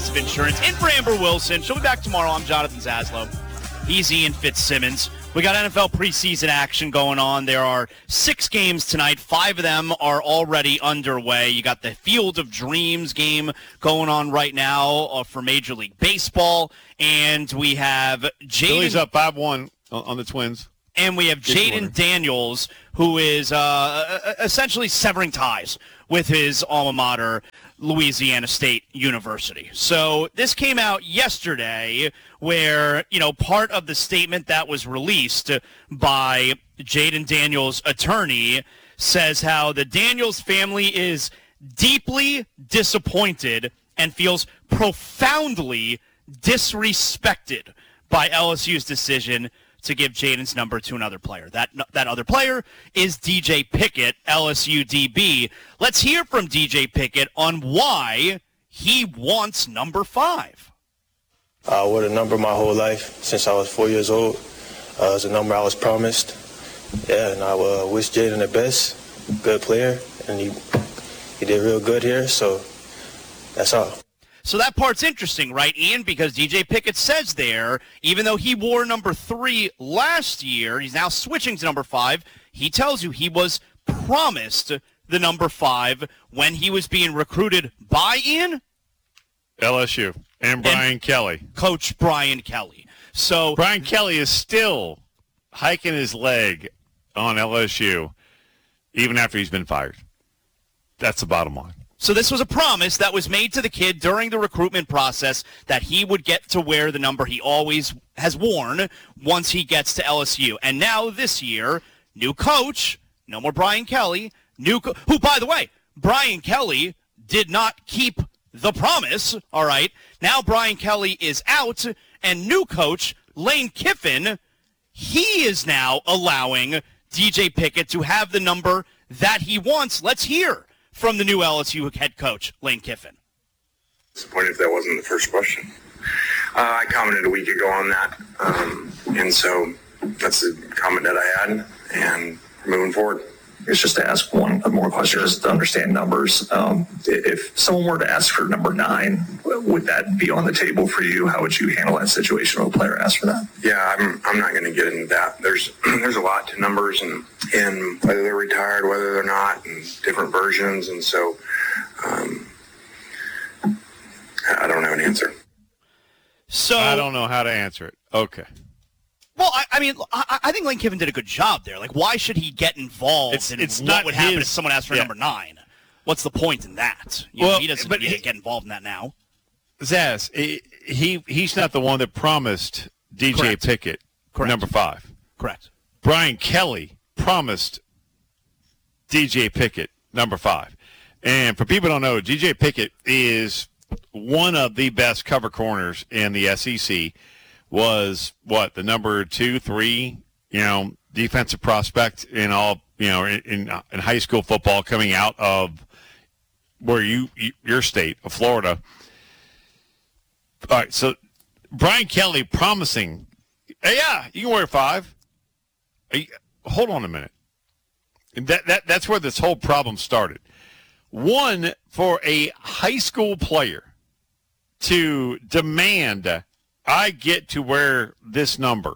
Progressive Insurance. In for Amber Wilson. She'll be back tomorrow. I'm Jonathan Zaslow. He's Ian Fitzsimmons. We got NFL preseason action going on. There are 6 games tonight. 5 of them are already underway. You got the Field of Dreams game going on right now for Major League Baseball. And we have Jaden. Phillies up 5-1 on the Twins. And we have Jaden Daniels, who is essentially severing ties with his alma mater, Louisiana State University. So this came out yesterday where, part of the statement that was released by Jaden Daniels' attorney says how the Daniels family is deeply disappointed and feels profoundly disrespected by LSU's decision to give Jaden's number to another player. That other player is DJ Pickett, LSU DB. Let's hear from DJ Pickett on why he wants number 5. I wore the number my whole life since I was 4 years old. It's a number I was promised. Yeah, and I wish Jaden the best. Good player, and he did real good here, so that's all. So that part's interesting, right, Ian? Because DJ Pickett says there, even though he wore number 3 last year, he's now switching to number 5. He tells you he was promised the number 5 when he was being recruited by Ian? LSU and Brian Kelly. Coach Brian Kelly. So Brian Kelly is still hiking his leg on LSU even after he's been fired. That's the bottom line. So this was a promise that was made to the kid during the recruitment process that he would get to wear the number he always has worn once he gets to LSU. And now this year, new coach, no more Brian Kelly, who, by the way, Brian Kelly did not keep the promise, all right? Now Brian Kelly is out, and new coach, Lane Kiffin, he is now allowing DJ Pickett to have the number that he wants. Let's hear from the new LSU head coach, Lane Kiffin. Disappointed if that wasn't the first question. I commented a week ago on that, and so that's the comment that I had, and we're moving forward. It's just to ask one more question, just to understand numbers. If someone were to ask for number 9, would that be on the table for you? How would you handle that situation when a player asks for that? Yeah, I'm not going to get into that. There's a lot to numbers and whether they're retired, whether they're not, and different versions, and so I don't have an answer. So I don't know how to answer it. Okay. Well, I think Lane Kiffin did a good job there. Like, why should he get involved in what would happen if someone asked for number 9? What's the point in that? He doesn't get involved in that now. Zaz, he's not the one that promised DJ Pickett number 5. Correct. Brian Kelly promised DJ Pickett number 5. And for people who don't know, DJ Pickett is one of the best cover corners in the SEC. Was the number 2, 3, defensive prospect in all, in high school football coming out of where your state of Florida. All right, so Brian Kelly promising, hey, yeah, you can wear 5. Hold on a minute. That's where this whole problem started. One, for a high school player to demand I get to wear this number.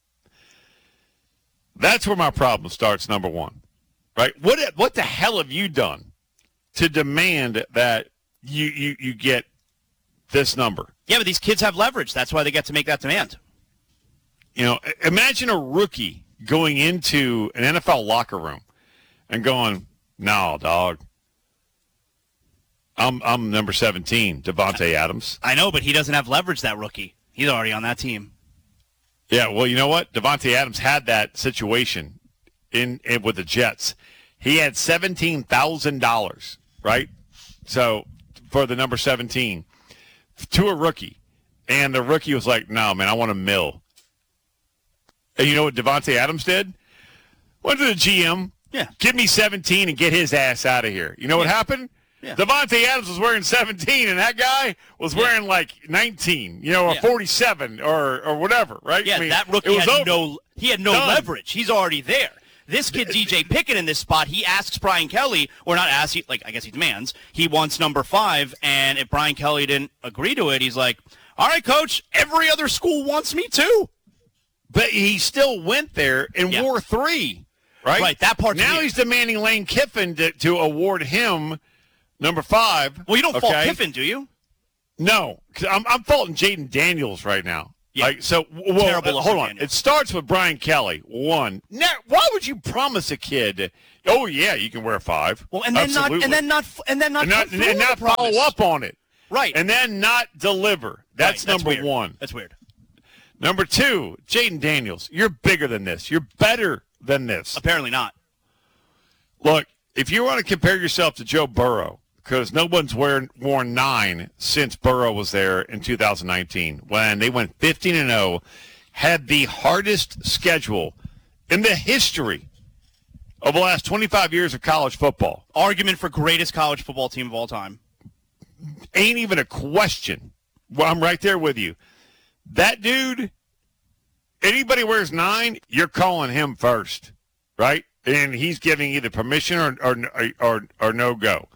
That's where my problem starts, number 1. Right? What the hell have you done to demand that you get this number? Yeah, but these kids have leverage. That's why they get to make that demand. Imagine a rookie going into an NFL locker room and going, no, dog. I'm number 17, Devontae Adams. I know, but he doesn't have leverage, that rookie. He's already on that team. Yeah, well, you know what? Devontae Adams had that situation in with the Jets. He had $17,000, right? So for the number 17 to a rookie. And the rookie was like, no, man, I want $1 million. And you know what Devontae Adams did? Went to the GM. Yeah. Give me 17 and get his ass out of here. You know what happened? Yeah. Devontae Adams was wearing 17, and that guy was wearing like 19, or 47 or whatever, right? Yeah, that rookie had no leverage. He's already there. This kid, DJ Pickett, in this spot, he asks Brian Kelly, or not asks, I guess he demands, he wants number 5, and if Brian Kelly didn't agree to it, he's like, all right, coach, every other school wants me too. But he still went there and wore 3, right? Right, that part's Now weird. he's demanding Lane Kiffin to award him number 5. Well, you don't fault Kiffin, do you? No, because I'm faulting Jaden Daniels right now. Yeah. Hold on. It starts with Brian Kelly. 1. Now, why would you promise a kid, oh yeah, you can wear 5? Well, and then not follow up on it. Right. And then not deliver. That's number weird. 1. That's weird. Number 2, Jaden Daniels. You're bigger than this. You're better than this. Apparently not. Look, if you want to compare yourself to Joe Burrow, because no one's worn 9 since Burrow was there in 2019 when they went 15-0, had the hardest schedule in the history of the last 25 years of college football. Argument for greatest college football team of all time. Ain't even a question. Well, I'm right there with you. That dude, anybody wears 9, you're calling him first, right? And he's giving either permission or no go.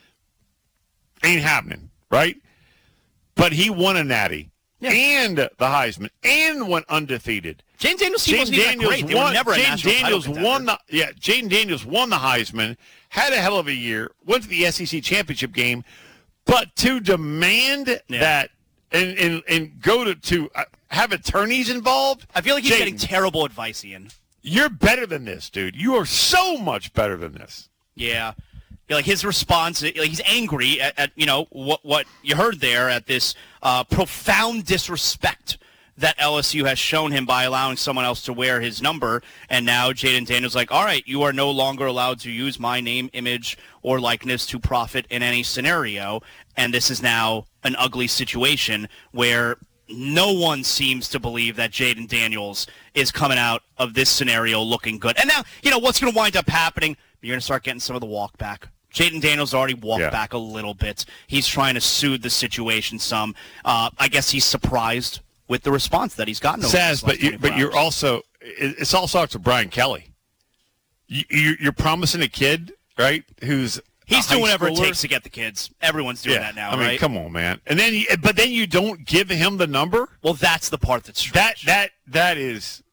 Ain't happening, right? But he won a Natty and the Heisman and went undefeated. Jaden Daniels wasn't even great. They were never a national title contender. Jaden Daniels won the Heisman, had a hell of a year, went to the SEC championship game, but to demand that and go to have attorneys involved, I feel like he's getting terrible advice, Ian. You're better than this, dude. You are so much better than this. Yeah. Like his response, he's angry at what you heard there at this profound disrespect that LSU has shown him by allowing someone else to wear his number. And now Jaden Daniels like, all right, you are no longer allowed to use my name, image, or likeness to profit in any scenario. And this is now an ugly situation where no one seems to believe that Jaden Daniels is coming out of this scenario looking good. And now, what's going to wind up happening? You're going to start getting some of the walk back. Jaden Daniels already walked back a little bit. He's trying to soothe the situation some. I guess he's surprised with the response that he's gotten. Saz, but you're also – it's all sorts of Brian Kelly. You're promising a kid, right, who's he's doing whatever it takes to get the kids. Everyone's doing that now, right? Come on, man. And then you don't give him the number? Well, that's the part that's strange. That is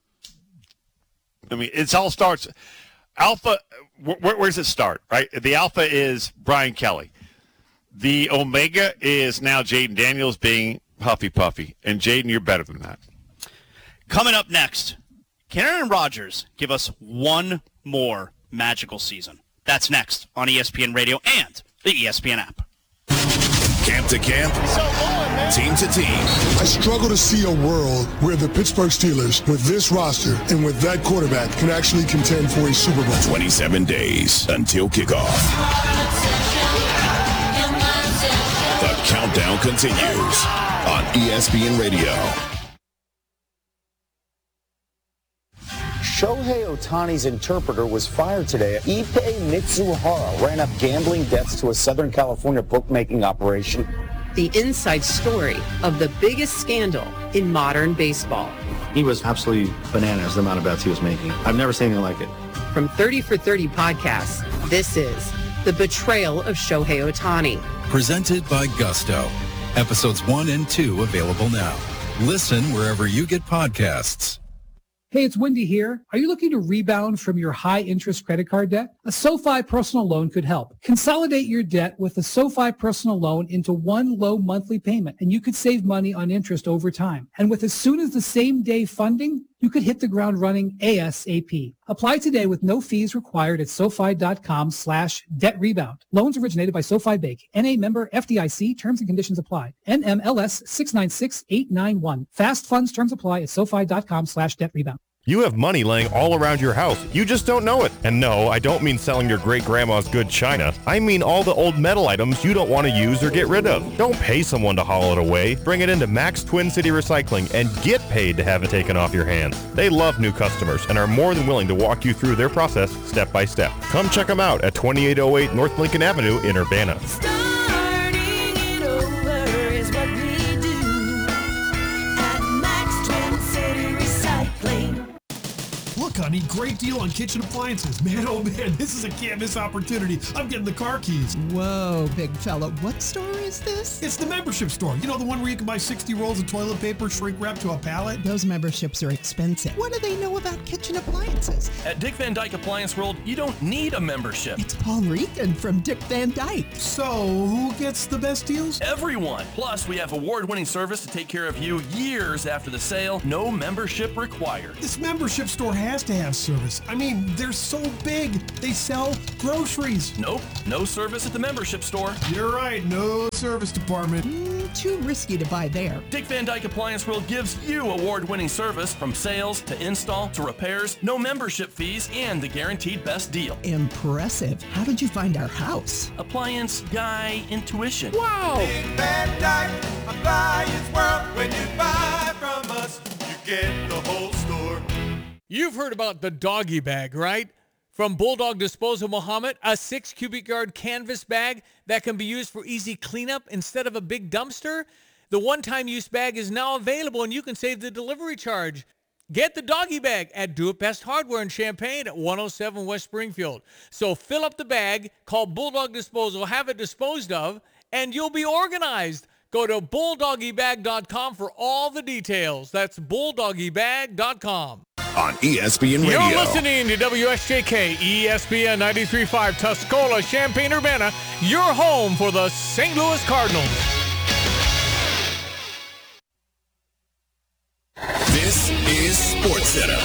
– it all starts – Alpha, where does it start, right? The alpha is Brian Kelly. The omega is now Jaden Daniels being huffy-puffy. And, Jaden, you're better than that. Coming up next, can Aaron Rodgers give us one more magical season? That's next on ESPN Radio and the ESPN app. Camp to camp, team to team. I struggle to see a world where the Pittsburgh Steelers, with this roster and with that quarterback, can actually contend for a Super Bowl. 27 days until kickoff. The countdown continues on ESPN Radio. Shohei Ohtani's interpreter was fired today. Ippei Mitsuhara ran up gambling debts to a Southern California bookmaking operation. The inside story of the biggest scandal in modern baseball. He was absolutely bananas, the amount of bets he was making. I've never seen anything like it. From 30 for 30 podcasts, this is The Betrayal of Shohei Ohtani. Presented by Gusto. Episodes 1 and 2 available now. Listen wherever you get podcasts. Hey, it's Wendy here. Are you looking to rebound from your high-interest credit card debt? A SoFi personal loan could help. Consolidate your debt with a SoFi personal loan into one low monthly payment, and you could save money on interest over time. And with as soon as the same day funding, you could hit the ground running ASAP. Apply today with no fees required at SoFi.com/debt rebound. Loans originated by SoFi Bank. NA member FDIC. Terms and conditions apply. NMLS 696891. Fast funds terms apply at SoFi.com/debt rebound. You have money laying all around your house. You just don't know it. And no, I don't mean selling your great-grandma's good china. I mean all the old metal items you don't want to use or get rid of. Don't pay someone to haul it away. Bring it into Max Twin City Recycling and get paid to have it taken off your hands. They love new customers and are more than willing to walk you through their process step by step. Come check them out at 2808 North Lincoln Avenue in Urbana. Sonny. Great deal on kitchen appliances. Man, oh man, this is a can't miss opportunity. I'm getting the car keys. Whoa, big fella. What store is this? It's the membership store. You know, the one where you can buy 60 rolls of toilet paper shrink wrapped to a pallet? Those memberships are expensive. What do they know about kitchen appliances? At Dick Van Dyke Appliance World, you don't need a membership. It's Paul Regan from Dick Van Dyke. So, who gets the best deals? Everyone. Plus, we have award-winning service to take care of you years after the sale. No membership required. This membership store has to have service. I mean, they're so big. They sell groceries. Nope. No service at the membership store. You're right. No service department. Too risky to buy there. Dick Van Dyke Appliance World gives you award-winning service from sales to install to repairs, no membership fees, and the guaranteed best deal. Impressive. How did you find our house? Appliance Guy Intuition. Wow! Dick Van Dyke Appliance World. When you buy from us, you get the whole store. You've heard about the doggy bag, right? From Bulldog Disposal Muhammad, a 6 cubic yard canvas bag that can be used for easy cleanup instead of a big dumpster. The one-time use bag is now available and you can save the delivery charge. Get the doggy bag at Do It Best Hardware in Champaign at 107 West Springfield. So fill up the bag, call Bulldog Disposal, have it disposed of, and you'll be organized. Go to bulldoggybag.com for all the details. That's bulldoggybag.com. On ESPN Radio. You're listening to WSJK ESPN 93.5 Tuscola, Champaign-Urbana, your home for the St. Louis Cardinals. This is SportsCenter.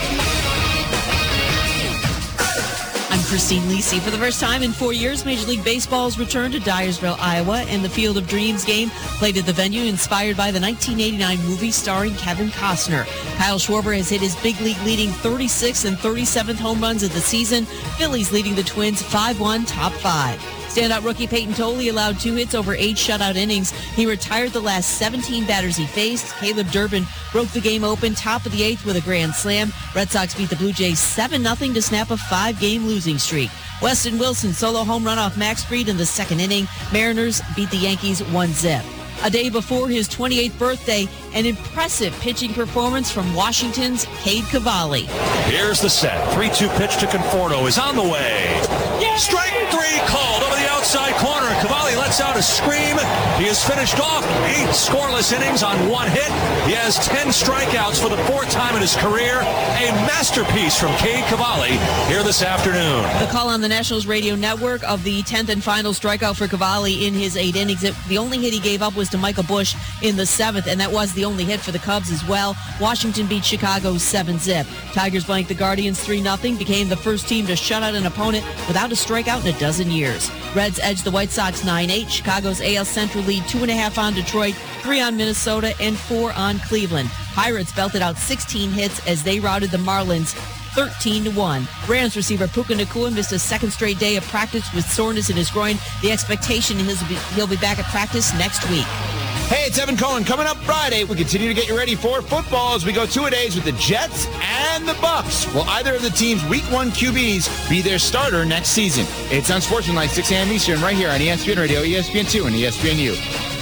I'm Christine Lisi. For the first time in 4 years, Major League Baseball's return to Dyersville, Iowa, and the Field of Dreams game played at the venue inspired by the 1989 movie starring Kevin Costner. Kyle Schwarber has hit his big league leading 36th and 37th home runs of the season. Phillies leading the Twins 5-1 top 5. Standout rookie Peyton Tolley allowed 2 hits over 8 shutout innings. He retired the last 17 batters he faced. Caleb Durbin broke the game open top of the 8th with a grand slam. Red Sox beat the Blue Jays 7-0 to snap a 5-game losing streak. Weston Wilson solo home run off Max Fried in the second inning. Mariners beat the Yankees 1-0. A day before his 28th birthday, an impressive pitching performance from Washington's Cade Cavalli. Here's the set. 3-2 pitch to Conforto is on the way. Strike 3 called over the outside corner. Cavalli lets out a scream. He has finished off 8 scoreless innings on 1 hit. He has 10 strikeouts for the 4th time in his career. A masterpiece from Cade Cavalli here this afternoon. The call on the Nationals radio network of the 10th and final strikeout for Cavalli in his 8 innings. The only hit he gave up was to Michael Busch in the 7th, and that was the only hit for the Cubs as well. Washington beat Chicago 7-0. Tigers blanked the Guardians 3-0, became the first team to shut out an opponent without a strikeout in a dozen years. Reds edged the White Sox 9-8. Chicago's AL Central lead 2.5 on Detroit, 3 on Minnesota, and 4 on Cleveland. Pirates belted out 16 hits as they routed the Marlins 13-1. Rams receiver Puka Nacua missed a second straight day of practice with soreness in his groin. The expectation is he'll be back at practice next week. Hey, it's Evan Cohen. Coming up Friday, we continue to get you ready for football as we go 2-a-days with the Jets and the Bucs. Will either of the team's Week 1 QBs be their starter next season? It's on Sportsmanlike, 6 a.m. Eastern, right here on ESPN Radio, ESPN2, and ESPNU.